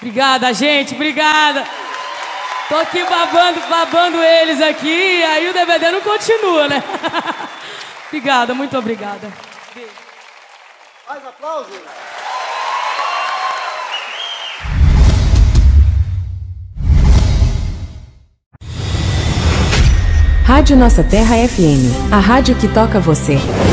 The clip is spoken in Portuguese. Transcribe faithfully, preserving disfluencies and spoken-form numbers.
Obrigada, gente, obrigada. Tô aqui babando, babando eles aqui, aí o D V D não continua, né? Obrigada, muito obrigada. Mais aplausos. Rádio Nossa Terra F M, a rádio que toca você.